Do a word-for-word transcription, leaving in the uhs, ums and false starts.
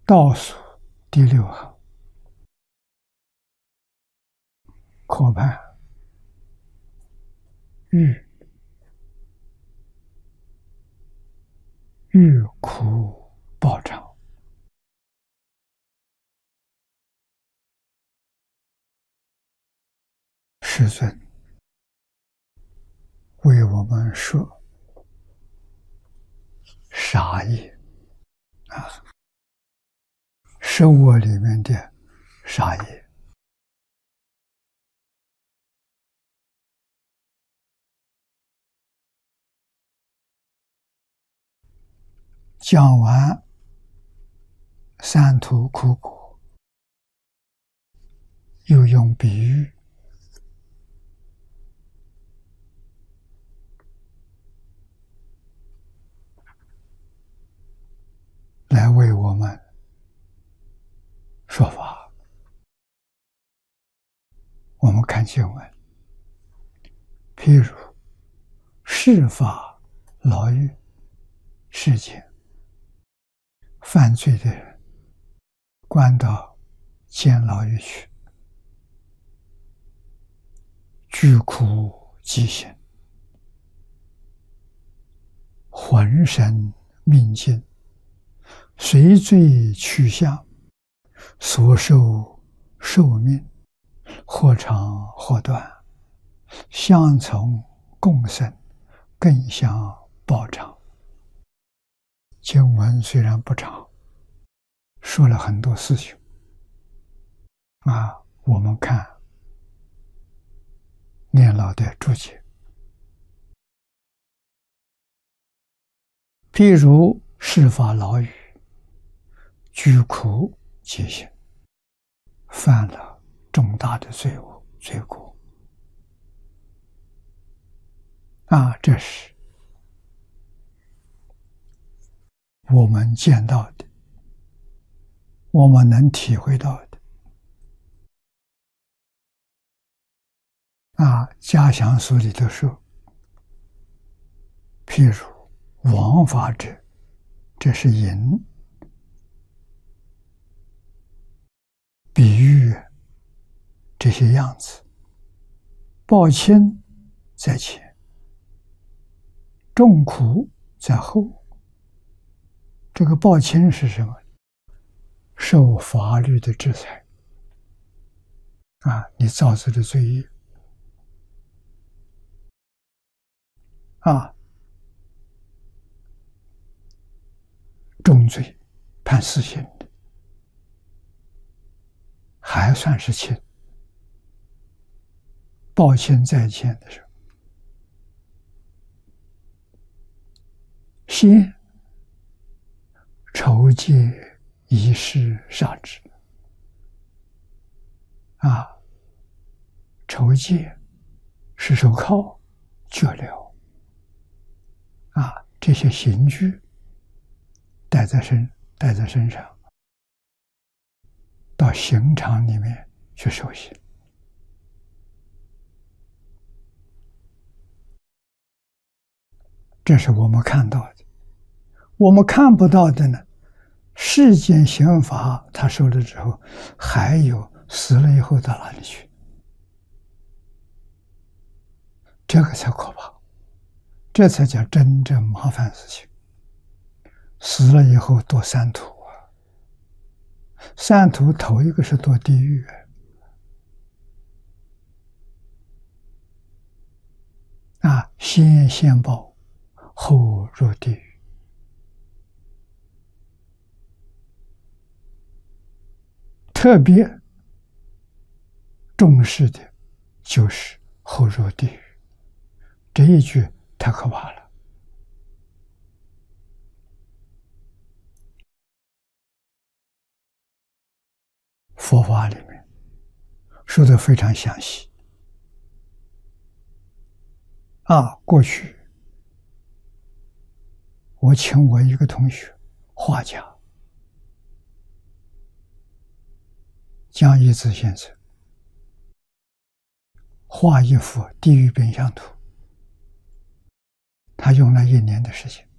倒数第六行，科判欲欲苦报偿，世尊为我们说杀业啊，生活里面的杀业。讲完三途苦果，又用比喻来为我们说法。我们看经文，譬如释法牢狱事件，犯罪的人关到监牢狱去，具苦极刑，浑身命尽，随罪去向，所受寿命或长或短，相从共生，更相报偿。经文虽然不长，说了很多事情啊，我们看念老的注解，譬如释法牢狱，居苦极刑，犯了重大的罪恶罪过啊，这是我们见到的，我们能体会到的啊。家详书里头说，譬如枉法者，这是淫，比喻这些样子，报亲在前，重苦在后。这个报亲是什么？受法律的制裁啊，你造作的罪业啊，重罪判死刑的，还算是轻。报亲在前的时候，先筹戒仪式杀之啊，筹戒是手铐、脚镣啊，这些刑具带在身带在身上，到刑场里面去受刑。这是我们看到的。我们看不到的呢，世间刑罚他受了之后，还有死了以后到哪里去？这个才可怕，这才叫真正麻烦事情。死了以后堕三途啊，三途头一个是堕地狱啊，先先报，后入地狱。特别重视的就是后入地狱，这一句太可怕了。佛法里面说的非常详细啊。过去我请我一个同学，画家江一之先生，画一幅地狱变相图，他用了一年的时间。